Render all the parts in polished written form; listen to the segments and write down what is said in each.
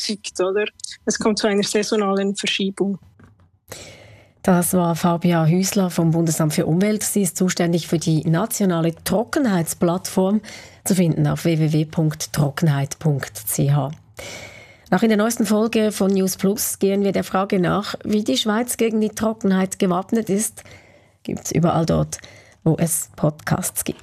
begünstigt, oder? Es kommt zu einer saisonalen Verschiebung. Das war Fabia Hüsler vom Bundesamt für Umwelt. Sie ist zuständig für die nationale Trockenheitsplattform, zu finden auf www.trockenheit.ch. Nach in der neuesten Folge von News Plus gehen wir der Frage nach, wie die Schweiz gegen die Trockenheit gewappnet ist. Gibt es überall dort, wo es Podcasts gibt.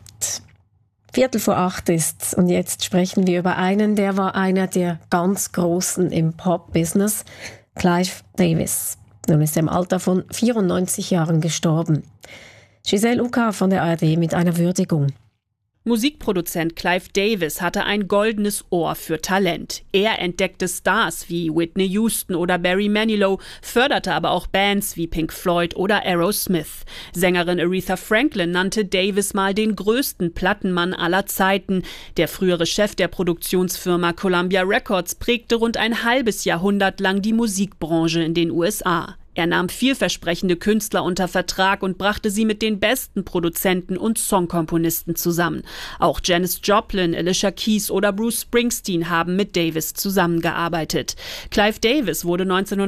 7:45 ist's und jetzt sprechen wir über einen, der war einer der ganz Großen im Pop-Business, Clive Davis. Nun ist er im Alter von 94 Jahren gestorben. Giselle Uka von der ARD mit einer Würdigung. Musikproduzent Clive Davis hatte ein goldenes Ohr für Talent. Er entdeckte Stars wie Whitney Houston oder Barry Manilow, förderte aber auch Bands wie Pink Floyd oder Aerosmith. Sängerin Aretha Franklin nannte Davis mal den größten Plattenmann aller Zeiten. Der frühere Chef der Produktionsfirma Columbia Records prägte rund ein halbes Jahrhundert lang die Musikbranche in den USA. Er nahm vielversprechende Künstler unter Vertrag und brachte sie mit den besten Produzenten und Songkomponisten zusammen. Auch Janis Joplin, Alicia Keys oder Bruce Springsteen haben mit Davis zusammengearbeitet. Clive Davis wurde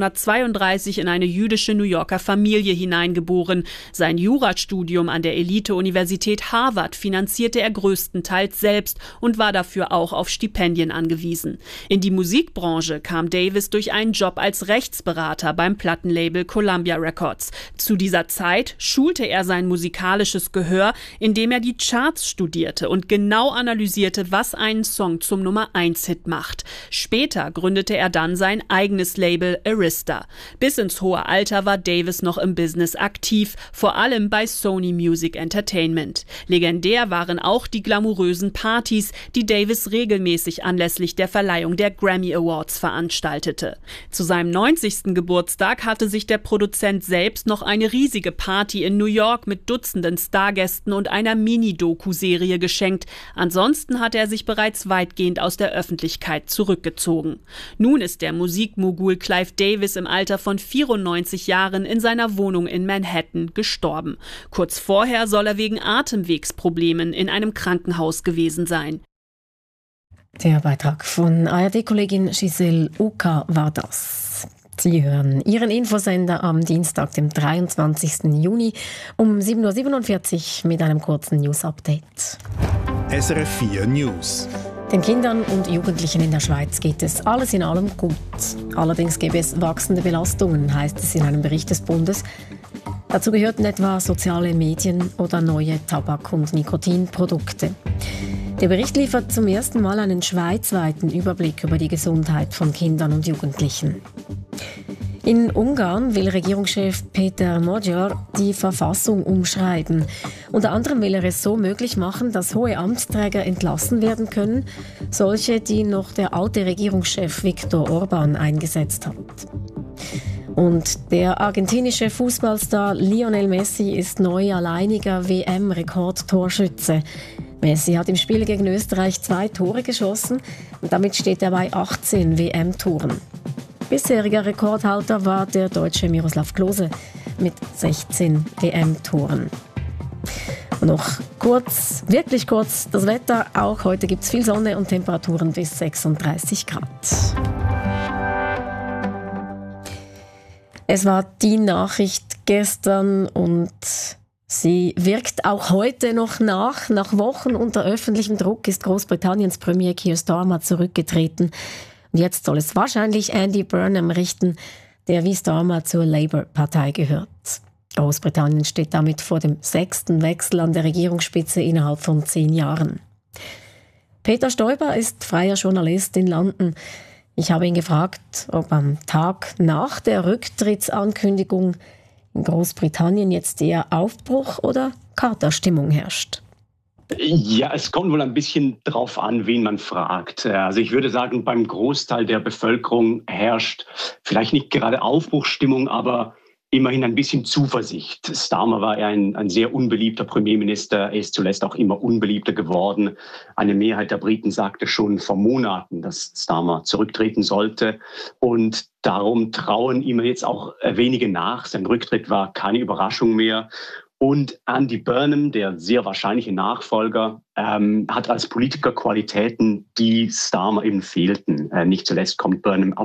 1932 in eine jüdische New Yorker Familie hineingeboren. Sein Jurastudium an der Elite-Universität Harvard finanzierte er größtenteils selbst und war dafür auch auf Stipendien angewiesen. In die Musikbranche kam Davis durch einen Job als Rechtsberater beim Plattenlabel Columbia Records. Zu dieser Zeit schulte er sein musikalisches Gehör, indem er die Charts studierte und genau analysierte, was einen Song zum Nummer-1-Hit macht. Später gründete er dann sein eigenes Label Arista. Bis ins hohe Alter war Davis noch im Business aktiv, vor allem bei Sony Music Entertainment. Legendär waren auch die glamourösen Partys, die Davis regelmäßig anlässlich der Verleihung der Grammy Awards veranstaltete. Zu seinem 90. Geburtstag hatte sich der Produzent selbst noch eine riesige Party in New York mit Dutzenden Stargästen und einer Mini-Doku-Serie geschenkt. Ansonsten hatte er sich bereits weitgehend aus der Öffentlichkeit zurückgezogen. Nun ist der Musikmogul Clive Davis im Alter von 94 Jahren in seiner Wohnung in Manhattan gestorben. Kurz vorher soll er wegen Atemwegsproblemen in einem Krankenhaus gewesen sein. Der Beitrag von ARD-Kollegin Giselle Uka war das. Sie hören Ihren Infosender am Dienstag, dem 23. Juni um 7:47 Uhr mit einem kurzen News-Update. SRF 4 News. Den Kindern und Jugendlichen in der Schweiz geht es alles in allem gut. Allerdings gäbe es wachsende Belastungen, heißt es in einem Bericht des Bundes. Dazu gehörten etwa soziale Medien oder neue Tabak- und Nikotinprodukte. Der Bericht liefert zum ersten Mal einen schweizweiten Überblick über die Gesundheit von Kindern und Jugendlichen. In Ungarn will Regierungschef Peter Magyar die Verfassung umschreiben. Unter anderem will er es so möglich machen, dass hohe Amtsträger entlassen werden können, solche, die noch der alte Regierungschef Viktor Orbán eingesetzt hat. Und der argentinische Fußballstar Lionel Messi ist neu alleiniger WM-Rekordtorschütze. Messi hat im Spiel gegen Österreich 2 Tore geschossen und damit steht er bei 18 WM-Toren. Bisheriger Rekordhalter war der Deutsche Miroslav Klose mit 16 WM-Toren. Und noch kurz, wirklich kurz, das Wetter. Auch heute gibt es viel Sonne und Temperaturen bis 36 Grad. Es war die Nachricht gestern und sie wirkt auch heute noch nach. Nach Wochen unter öffentlichem Druck ist Großbritanniens Premier Keir Starmer zurückgetreten. Und jetzt soll es wahrscheinlich Andy Burnham richten, der wie Starmer zur Labour-Partei gehört. Großbritannien steht damit vor dem 6. Wechsel an der Regierungsspitze innerhalb von 10 Jahren. Peter Stoiber ist freier Journalist in London. Ich habe ihn gefragt, ob am Tag nach der Rücktrittsankündigung in Großbritannien jetzt eher Aufbruch oder Katerstimmung herrscht. Ja, es kommt wohl ein bisschen drauf an, wen man fragt. Also ich würde sagen, beim Großteil der Bevölkerung herrscht vielleicht nicht gerade Aufbruchsstimmung, aber immerhin ein bisschen Zuversicht. Starmer war ein sehr unbeliebter Premierminister. Er ist zuletzt auch immer unbeliebter geworden. Eine Mehrheit der Briten sagte schon vor Monaten, dass Starmer zurücktreten sollte. Und darum trauen ihm jetzt auch wenige nach. Sein Rücktritt war keine Überraschung mehr. Und Andy Burnham, der sehr wahrscheinliche Nachfolger, hat als Politiker Qualitäten, die Starmer eben fehlten. Nicht zuletzt kommt Burnham